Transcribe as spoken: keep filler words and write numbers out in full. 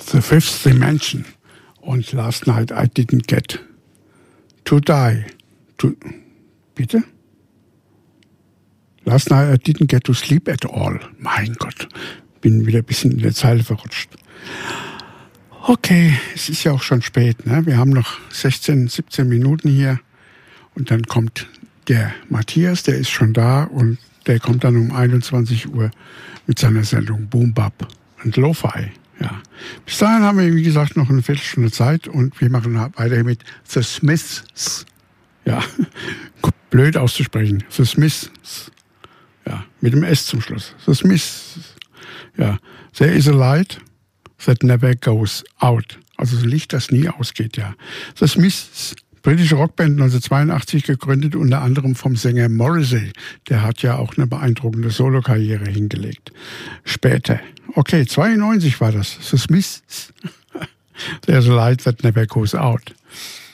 The Fifth Dimension und Last Night I Didn't Get to Die. To, bitte? Last Night I Didn't Get to Sleep at All. Mein Gott, bin wieder ein bisschen in der Zeile verrutscht. Okay, es ist ja auch schon spät, ne? Wir haben noch sechzehn, siebzehn Minuten hier und dann kommt der Matthias, der ist schon da und der kommt dann um einundzwanzig Uhr mit seiner Sendung Boom Bap und Lo-Fi. Ja. Bis dahin haben wir, wie gesagt, noch eine Viertelstunde Zeit und wir machen weiter mit The Smiths. Ja, blöd auszusprechen. The Smiths. Ja, mit dem S zum Schluss. The Smiths. Ja, there is a light that never goes out. Also ein Licht, das nie ausgeht, ja. The Smiths, britische Rockband neunzehnhundertzweiundachtzig gegründet, unter anderem vom Sänger Morrissey. Der hat ja auch eine beeindruckende Solokarriere hingelegt. Später. Okay, zweiundneunzig war das. The Smiths. There's a light that never goes out.